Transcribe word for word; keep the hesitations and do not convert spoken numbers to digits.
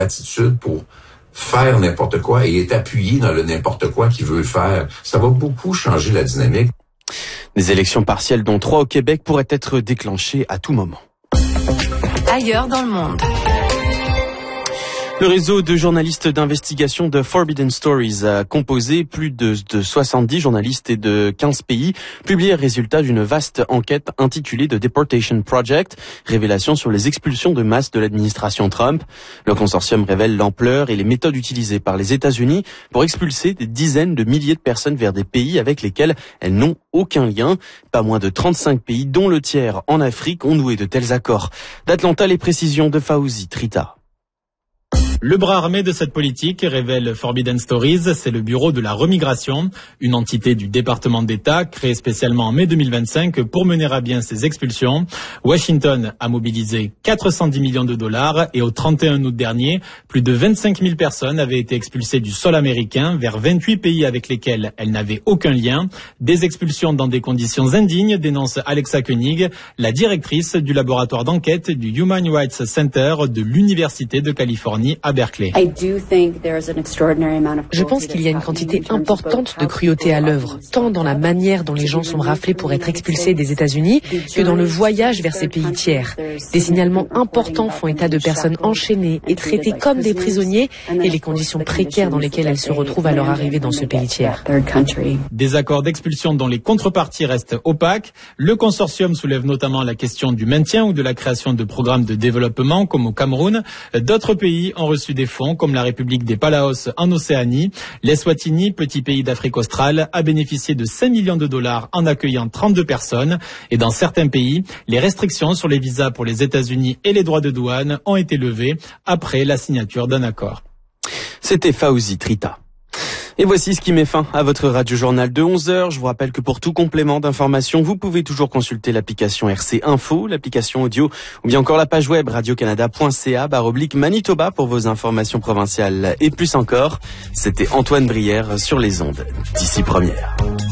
attitude pour faire n'importe quoi et est appuyé dans le n'importe quoi qu'il veut faire. Ça va beaucoup changer la dynamique. Des élections partielles, dont trois au Québec, pourraient être déclenchées à tout moment. Ailleurs dans le monde. Le réseau de journalistes d'investigation de Forbidden Stories a composé plus de, de soixante-dix journalistes et de quinze pays, publié le résultat d'une vaste enquête intitulée The Deportation Project, révélation sur les expulsions de masse de l'administration Trump. Le consortium révèle l'ampleur et les méthodes utilisées par les États-Unis pour expulser des dizaines de milliers de personnes vers des pays avec lesquels elles n'ont aucun lien. Pas moins de trente-cinq pays, dont le tiers en Afrique, ont noué de tels accords. D'Atlanta, les précisions de Fawzi Trita. Le bras armé de cette politique, révèle Forbidden Stories, c'est le Bureau de la remigration, une entité du département d'État créée spécialement en mai deux mille vingt-cinq pour mener à bien ces expulsions. Washington a mobilisé quatre cent dix millions de dollars et au trente et un août dernier, plus de vingt-cinq mille personnes avaient été expulsées du sol américain vers vingt-huit pays avec lesquels elles n'avaient aucun lien. Des expulsions dans des conditions indignes, dénonce Alexa Koenig, la directrice du laboratoire d'enquête du Human Rights Center de l'Université de Californie à Berkeley. Je pense qu'il y a une quantité importante de cruauté à l'œuvre, tant dans la manière dont les gens sont raflés pour être expulsés des États-Unis que dans le voyage vers ces pays tiers. Des signalements importants font état de personnes enchaînées et traitées comme des prisonniers et les conditions précaires dans lesquelles elles se retrouvent à leur arrivée dans ce pays tiers. Des accords d'expulsion dont les contreparties restent opaques. Le consortium soulève notamment la question du maintien ou de la création de programmes de développement comme au Cameroun. D'autres pays ont reçu des fonds comme la République des Palaos en Océanie. L'Eswatini, petit pays d'Afrique australe, a bénéficié de cinq millions de dollars en accueillant trente-deux personnes. Et dans certains pays, les restrictions sur les visas pour les États-Unis et les droits de douane ont été levées après la signature d'un accord. C'était Fawzi Trita. Et voici ce qui met fin à votre radio-journal de onze heures. Je vous rappelle que pour tout complément d'information, vous pouvez toujours consulter l'application R C Info, l'application audio ou bien encore la page web radio canada point c a barre oblique Manitoba pour vos informations provinciales et plus encore. C'était Antoine Brière sur les ondes d'ici première.